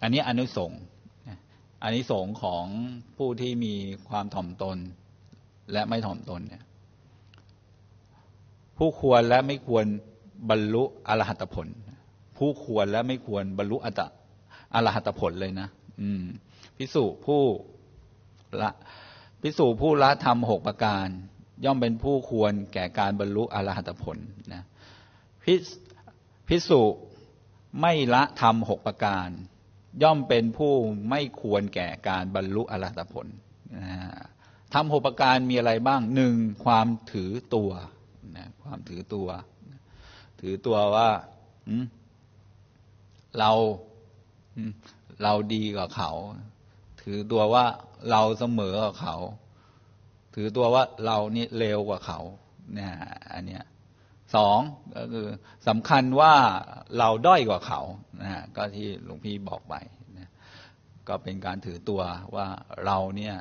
อันนี้อานิสงส์อานิสงส์ของผู้ที่มีความถ่อมตนและไม่ถ่อมตนเนี่ยผู้ควรและไม่ควรบรรลุอรหัตผลผู้ควรและไม่ควรบรรลุอรหัตผลเลยนะภิกษุผู้ละธรรม6ประการย่อมเป็นผู้ควรแก่การบรรลุอรหัตผลนะภิกษุไม่ละธรรม6ประการย่อมเป็นผู้ไม่ควรแก่การบรรลุอรหัตผลธรรม6ประการมีอะไรบ้าง1ความถือตัวนะความถือตัวว่าเราดีกว่าเขาถือตัวว่าเราเสมอกับเขาถือตัวว่าเรานี่เลวกว่าเขาเนี่ยอันเนี้ย2ก็คือสำคัญว่าเราด้อยกว่าเขานะก็ที่หลวงพี่บอกไปนะก็เป็นการถือตัวว่าเราเนี่ย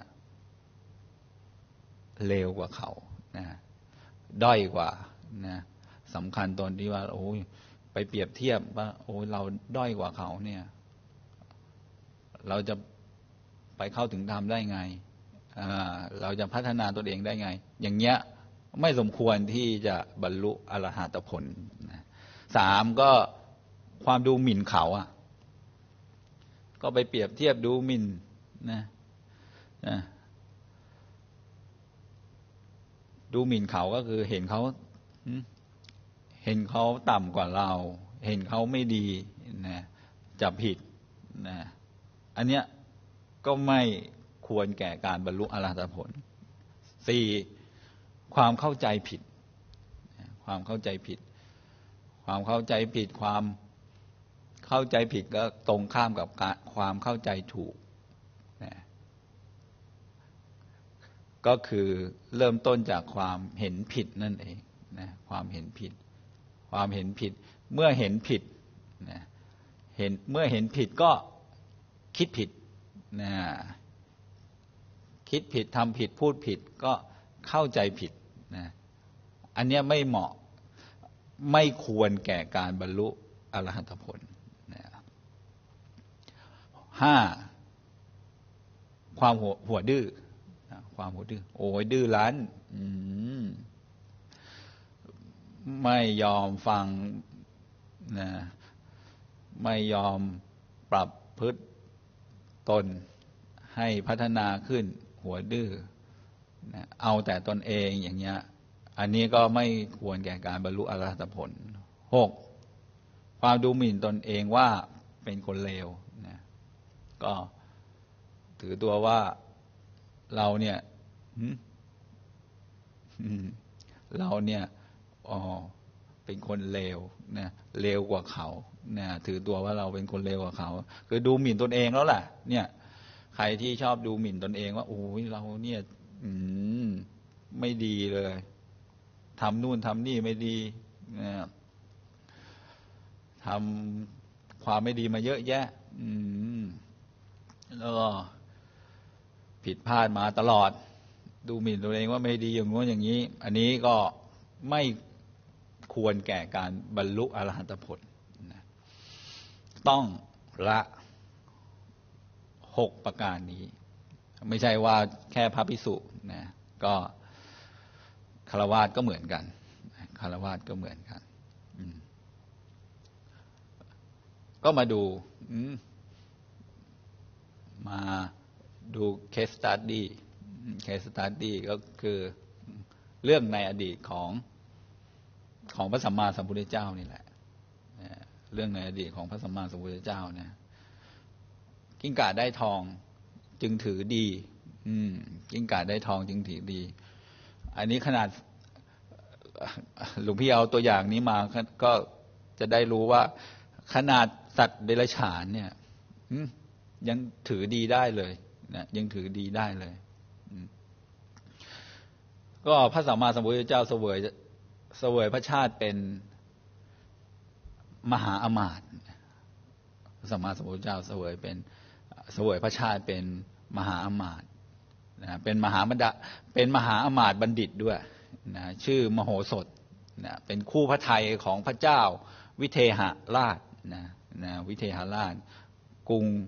เลวกว่าเขานะด้อยกว่านะสำคัญตอนที่ว่าโอ้ยไปเปรียบเทียบว่าโอ้ยเราด้อยกว่าเขาเนี่ยเราจะไปเข้าถึงธรรมได้ไงเราจะพัฒนาตัวเองได้ไงอย่างเงี้ยไม่สมควรที่จะบรรลุอรหัตผล3ก็ความดูหมิ่นเขาก็ไปเปรียบเทียบดูหมิ่นนะดูหมิ่นเขาก็คือเห็นเขาต่ำกว่าเราเห็นเขาไม่ดีนะจะผิดนะอันเนี้ยก็ไม่ควรแก่การบรรลุอรหัตผล4ความเข้าใจผิดความเข้าใจผิดก็ตรงข้ามกับความเข้าใจถูกนะก็คือเริ่มต้นจากความเห็นผิดนั่นเองนะความเห็นผิดเมื่อเห็นผิดนะเมื่อเห็นผิดก็คิดผิดนะคิดผิดทำผิดพูดผิดก็เข้าใจผิดนะอันนี้ไม่เหมาะไม่ควรแก่การบรรลุอรหัตผลนะ5ความหัวดื้อโอ้ยดื้อรั้นไม่ยอมฟังนะไม่ยอมปรับพฤติตนให้พัฒนาขึ้นหัวดื้อนะเอาแต่ตนเองอย่างเงี้ยอันนี้ก็ไม่ควรแก่การบรรลุอรหัตผล6ความดูหมิ่นตนเองว่าเป็นคนเลวนะก็ถือตัวว่าเราเนี่ยเป็นคนเลวนะเลวกว่าเขานะถือตัวว่าเราเป็นคนเลวกว่าเขาคือดูหมิ่นตนเองแล้วล่ะเนี่ยใครที่ชอบดูหมิ่นตนเองว่าโอ้ยเราเนี่ยไม่ดีเลยทำนู่นทำนี่ไม่ดีนะทำความไม่ดีมาเยอะแยะแล้วก็ผิดพลาดมาตลอดดูหมิ่นตัวเองว่าไม่ดีอย่างนู้นอย่างนี้อันนี้ก็ไม่ควรแก่การบรรลุอรหัตผลนะต้องละ6ประการนี้ไม่ใช่ว่าแค่พระภิกษุนะก็ฆราวาสก็เหมือนกันก็มาดูcase study ก็คือเรื่องในอดีตของพระสัมมาสัมพุทธเจ้านี่แหละเรื่องในอดีตของพระสัมมาสัมพุทธเจ้าเนี่ยกิ้งก่าได้ทองจึงถือดีกิ้งก่าได้ทองจึงถือดีอันนี้ขนาดหลวงพี่เอาตัวอย่างนี้มาก็จะได้รู้ว่าขนาดสัตว์เดรัจฉานเนี่ยยังถือดีได้เลยนะยังถือดีได้เลยก็พระสัมมาสัมพุทธเจ้าเสวยพระชาติเป็นมหาอมาตย์พระสัมมาสัมพุทธเจ้าเสวยพระชาติเป็นมหาอมาตย์นะเป็นมหาอมาตย์บัณฑิตด้วยนะชื่อมโหสถนะเป็นคู่พระทัยของพระเจ้าวิเทหราชนะวิเทหราชกรุง